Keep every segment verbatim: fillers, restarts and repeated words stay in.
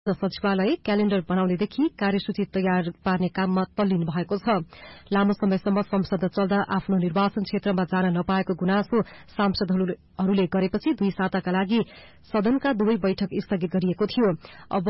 सचिवालय क्यालेण्डर बनाउनेदेखि कार्यसूची तयार पार्ने काममा तल्लीन भएको छ। लामो समयसम्म संसद चल्दा आफ्नो निर्वाचन क्षेत्रमा जान नपाएको गुनासो सांसदहरूले गरेपछि दुई साताका लागि सदनका दुवै बैठक स्थगित गरिएको थियो। अब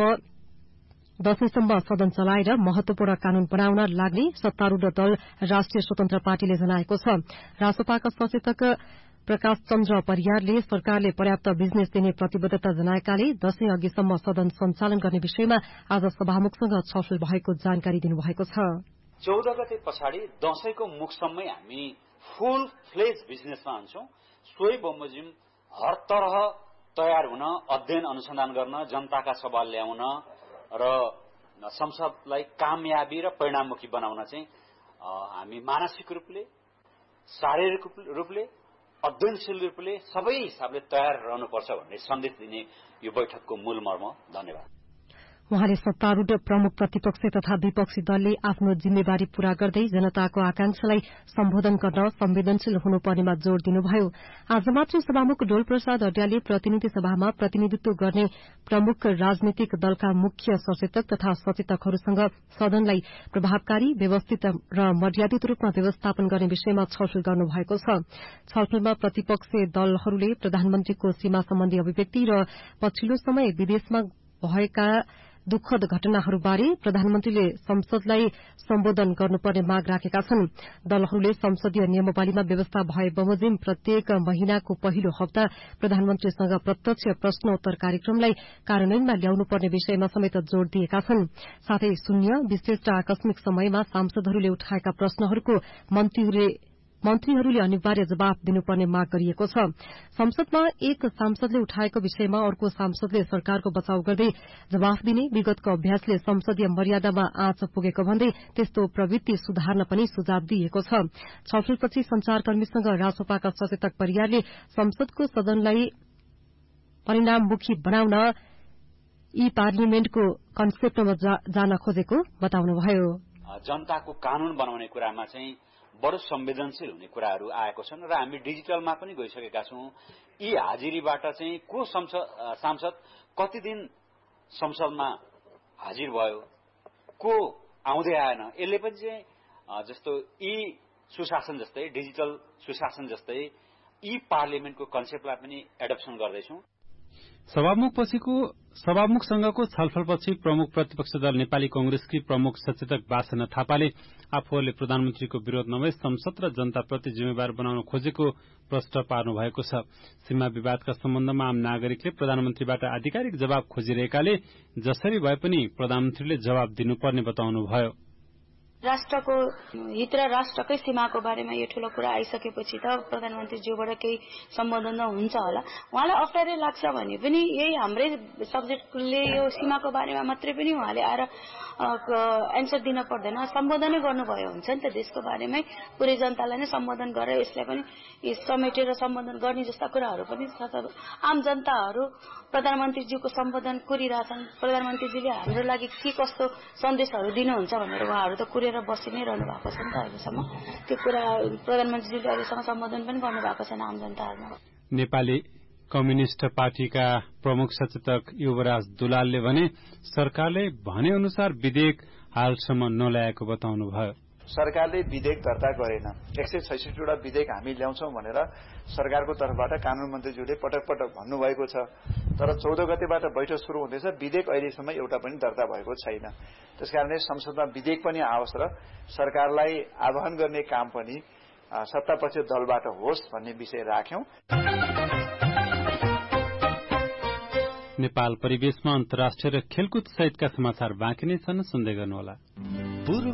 दशैंसम्म सदन चलाएर महत्वपूर्ण कानून बनाउन लाग्ने सत्तारूढ़ दल राष्ट्रिय स्वतन्त्र पार्टीले जनाएको छ। रासोपाका सचेतक प्रकाश चन्द्र परियारले सरकारले पर्याप्त बिजनेस दिने प्रतिबद्धता जनाएकाले दशैं अघिसम्म सदन सञ्चालन गर्ने विषयमा आज सभामुखसँग छलफल भएको जानकारी दिनुभएको छ। चौध गते पछाडि दशैंको मुखसम्मै हामी फुल फ्लेज बिजनेसमा हुन्छौं। सोही बमोजिम हर तरह तयार हुन, अध्ययन अनुसन्धान गर्न, जनताका सवाल ल्याउन र संसदलाई कामयाबी र परिणाममुखी बनाउन चाहिँ हामी मानसिक रूपले, शारीरिक रूपले, अध्ययनशील रूपले सबै हिसाबले तयार रहनुपर्छ भन्ने सन्देश दिने यो बैठकको मूल मर्म। धन्यवाद। उहाँले सत्तारूढ़ प्रमुख प्रतिपक्ष तथा विपक्षी दलले आफ्नो जिम्मेवारी पूरा गर्दै जनताको आकांक्षालाई सम्बोधन गर्न संवेदनशील हुनुपर्नेमा जोड़ दिनुभयो। आज मात्र सभामुख डोल प्रसाद अड्यालले प्रतिनिधि सभामा प्रतिनिधित्व गर्ने प्रमुख राजनीतिक दलका मुख्य सचेतक तथा सचेतकहरूसँग सदनलाई प्रभावकारी, व्यवस्थित र मर्यादित रूपमा व्यवस्थापन गर्ने विषयमा छलफल गर्नुभएको छ। छलफलमा प्रतिपक्षी दलहरूले प्रधानमन्त्रीको सीमा सम्बन्धी अभिव्यक्ति र पछिल्लो समय विदेशमा भएका दुःखद घटनाहरूबारे प्रधानमन्त्रीले संसदलाई सम्बोधन गर्नुपर्ने माग राखेका छन्। दलहरूले संसदीय नियमावलीमा व्यवस्था भए बमोजिम प्रत्येक महिनाको पहिलो हप्ता प्रधानमन्त्रीसँग प्रत्यक्ष प्रश्नोत्तर कार्यक्रमलाई कार्यान्वयनमा ल्याउनुपर्ने विषयमा समेत जोड़ दिएका छन्। साथै शून्य, विशेष र आकस्मिक समयमा सांसदहरूले उठाएका प्रश्नहरूको मन्त्रीहरूले मन्त्रीहरूले अनिवार्य जवाफ दिनुपर्ने माग गरिएको छ। संसदमा एक सांसदले उठाएको विषयमा अर्को सांसदले सरकारको बचाव गर्दै जवाफ दिने विगतको अभ्यासले संसदीय मर्यादामा आँच पुगेको भन्दै त्यस्तो प्रवृत्ति सुधार्न पनि सुझाव दिएको छ। छलफलपछि संचारकर्मीसँग रासोपाका सचेतक परियारले संसदको सदनलाई परिणाममुखी बनाउन ई पार्लियामेन्टको कन्सेप्टमा जान खोजेको बताउनुभयो। जनताको कानून बनाउने कुरामा चाहिँ बडो संवेदनशील हुने कुराहरू आएको छन् र हामी डिजिटलमा पनि गइसकेका छौं। यी हाजिरीबाट चाहिँ को सांसद कति दिन संसदमा हाजिर भयो, को आउँदै आएन, यसले पनि चाहिँ जस्तो ई सुशासन जस्तै, डिजिटल सुशासन जस्तै ई पार्लियामेन्टको कन्सेप्टलाई पनि एडप्सन गर्दैछौं। सभामुखपछिको सभामुखसँगको छलफलपछि प्रमुख प्रतिपक्ष दल नेपाली कंग्रेसकी प्रमुख सचेतक बासना थापाले आफूहरूले प्रधानमन्त्रीको विरोध नभई संसद र जनताप्रति जिम्मेवार बनाउन खोजेको प्रश्न पार्नु भएको छ। सीमा विवादका सम्बन्धमा आम नागरिकले प्रधानमन्त्रीबाट आधिकारिक जवाब खोजिरहेकाले जसरी भए पनि प्रधानमन्त्रीले जवाब दिनुपर्ने बताउनुभयो। राष्ट्रको हित र राष्ट्रकै सीमाको बारेमा यो ठूलो कुरा आइसकेपछि त प्रधानमन्त्रीज्यूबाट केही सम्बोधन हुन्छ होला। उहाँलाई अप्ठ्यारै लाग्छ भने पनि यही हाम्रै सब्जेक्टले यो सीमाको बारेमा मात्रै पनि उहाँले आएर एन्सर दिन पर्दैन, सम्बोधनै गर्नुभयो हुन्छ नि त। देशको बारेमै पुरै जनतालाई नै सम्बोधन गरेर यसलाई पनि समेटेर सम्बोधन गर्ने जस्ता कुराहरू पनि आम जनताहरू प्रधानमन्त्रीज्यूको सम्बोधन कुरिरहेछन्। प्रधानमन्त्रीज्यूले हाम्रो लागि के कस्तो सन्देशहरू दिनुहुन्छ भनेर उहाँहरू त कुरेर बसि नै रहनु भएको छ नि त। अहिलेसम्म त्यो कुरा प्रधानमन्त्रीले अहिलेसम्म सम्बोधन पनि गर्नु भएको छैन आम जनताहरूमा। नेपाली कम्युनिष्ट पार्टीका प्रमुख सचेतक युवराज दुलालले भने सरकारले भने अनुसार विधेयक हालसम्म नल्याएको बताउनुभयो। सरकारले विधेयक दर्ता गरेन। एक सय छैसठीवटा विधेयक हामी ल्याउँछौं भनेर सरकारको तर्फबाट कानून मन्त्रीज्यूले पटक पटक भन्नुभएको छ। तर चौध गतेबाट बैठक शुरू हुँदैछ, विधेयक अहिलेसम्म एउटा पनि दर्ता भएको छैन। त्यसकारणले संसदमा विधेयक पनि आओस् र सरकारलाई आह्वान गर्ने काम पनि सत्तापक्ष दलबाट होस् भन्ने विषय राख्यौं। नेपाल परिवेशमा अन्तर्राष्ट्रिय र खेलकुद सहितका समाचार बाँकी नै छन्, सुन्दै गर्नुहोला।